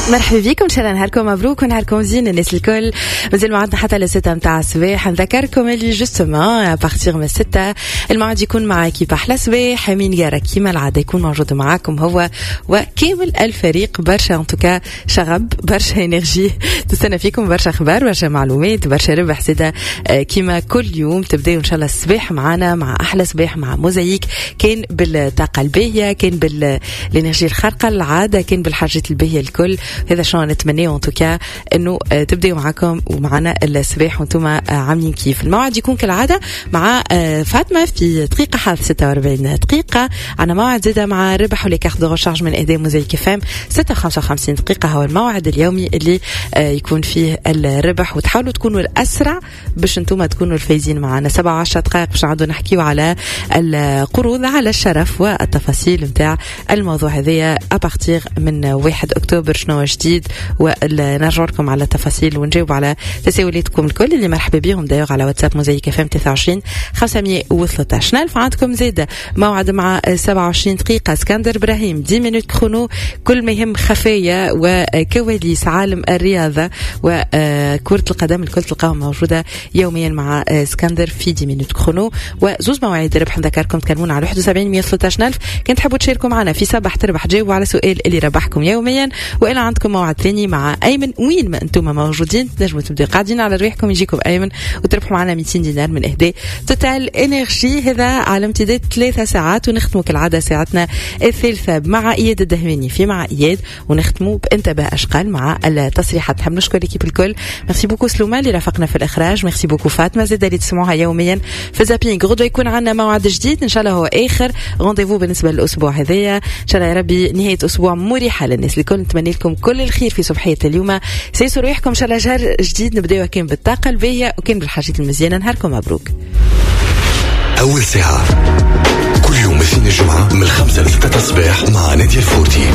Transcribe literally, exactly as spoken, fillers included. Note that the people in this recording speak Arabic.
مرحبا بكم، ان شاء الله نهاركم مبروك ونهاركم زين الناس الكل. مازال موعدنا حتى لستة متاع الصباح. نذكركم اللي جوستومون ابارتيغ من ستة الموعد يكون مع اكيب احلى صباح. امين جارة كيما العاده يكون موجود معاكم هو وكامل الفريق. برشا انتوكا شغب، برشا انرجي تستنى فيكم، برشا اخبار، برشا معلومات، برشا ربح زاده كيما كل يوم. تبداو ان شاء الله الصباح معنا مع احلى صباح مع موزايك، كان بالطاقه الباهيه، كان بالانرجي الخارقه العاده، كان بالحاجات الباهيه الكل. هذا شنو نتمناه انتوكا انه تبداو معكم ومعنا الصباح وانتم عاملين كيف. الموعد يكون كالعاده مع فاطمه في دقيقه حاضر ستة وأربعين دقيقه. عنا موعد زاده مع ربح ولي كارت دو ريشارج من اداء موزايك فام ستة وخمسة وخمسين دقيقه. هو الموعد اليومي اللي يكون فيه الربح، وتحاولوا تكونوا الاسرع باش انتم تكونوا الفايزين معنا. سبعة وعشرة دقائق باش نعودوا نحكيوا على القروض، على الشرف والتفاصيل نتاع الموضوع هذايا ابارتيغ من واحد اكتوبر. شنو جديد ونرجع لكم على التفاصيل ونجاوب على تساؤلاتكم الكل اللي مرحبا بهم دايوغ على واتساب موزايك فام تسعة وعشرين خمسمية وثلاثة عشر. نلف عندكم زيادة موعد مع سبعة وعشرين دقيقة اسكندر إبراهيم دي مينوت كرونو، كل ما يهم خفايا وكواليس عالم الرياضة وكرة القدم الكل تلقاهم موجودة يوميا مع اسكندر في دي مينوت كرونو. وزوز مواعيد ربح نذكركم تكلمونا على واحد وسبعين مية وثلاثة عشر ألف. كنت تحبوا تشاركوا معنا في صباح تربح جاوبوا على سؤال اللي ربحكم يوميا. وإلا عندكم موعد ثاني مع أيمن، وين ما أنتم موجودين تنجموا تبدأوا قاعدين على رواحكم يجيكم أيمن وتربحوا معنا مئتين دينار من إهداء توتال إنرجي. هذا على امتداد ثلاثة ساعات، ونختموا كالعادة ساعتنا الثالثة مع إياد الدهماني في مع إياد، ونختموا بانتباه أشقال مع التصريحات. نحب نشكر لكم الكل. ميرسي بوكو سلوما اللي رافقنا في الإخراج، ميرسي بوكو فاطمة زاد اللي تسمعوها يوميا في زابينغ. غدوة يكون عندنا موعد جديد إن شاء الله، هو آخر رونديفو بالنسبة للأسبوع هذايا. إن شاء الله يا ربي نهاية أسبوع مريحة للناس الكل. نتمنى لكم كل الخير في صباحية اليوم. سيسوا ريحكم إن شاء الله جهر جديد نبدأوا كان بالطاقة الباهية وكان بالحاجات المزيانة. نهاركم مبروك. أول ساعة كل يوم اثنين الجمعة من الخمسة لستة الصباح مع نادية الفورتي